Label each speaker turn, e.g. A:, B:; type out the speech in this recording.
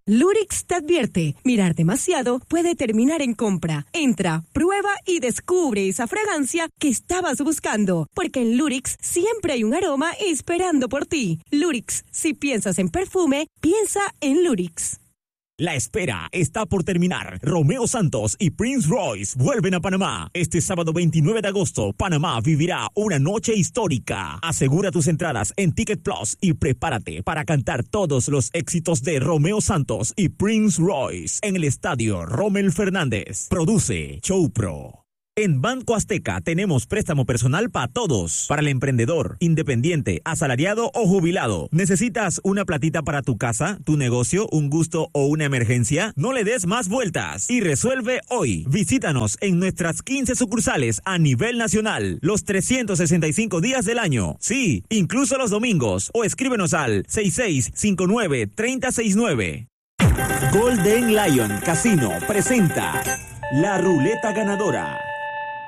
A: Lurix te advierte, mirar demasiado puede terminar en compra. Entra, prueba y descubre esa fragancia que estabas buscando, porque en Lurix siempre hay un aroma esperando por ti. Lurix, si piensas en perfume, piensa en Lurix.
B: La espera está por terminar. Romeo Santos y Prince Royce vuelven a Panamá. Este sábado 29 de agosto, Panamá vivirá una noche histórica. Asegura tus entradas en Ticket Plus y prepárate para cantar todos los éxitos de Romeo Santos y Prince Royce en el estadio Rommel Fernández. Produce Showpro. En Banco Azteca tenemos préstamo personal para todos. Para el emprendedor, independiente, asalariado o jubilado. ¿Necesitas una platita para tu casa, tu negocio, un gusto o una emergencia? No le des más vueltas y resuelve hoy. Visítanos en nuestras 15 sucursales a nivel nacional, los 365 días del año. Sí, incluso los domingos. O escríbenos al 6659-3069. Golden Lion Casino presenta La Ruleta Ganadora.